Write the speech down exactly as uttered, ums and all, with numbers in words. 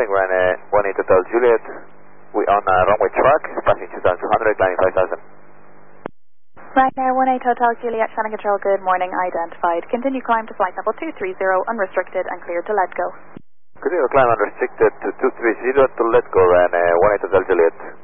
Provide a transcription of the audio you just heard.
morning, Ryanair one eight Hotel Juliet. We on uh, runway track, passing two thousand two hundred, climbing five thousand. Ryanair one eight Hotel Juliet, Shannon Control, good morning, identified. Continue climb to flight level two three zero, unrestricted and cleared to let go. Continue climb unrestricted to two three zero to let go, Ryanair one eight Hotel Juliet.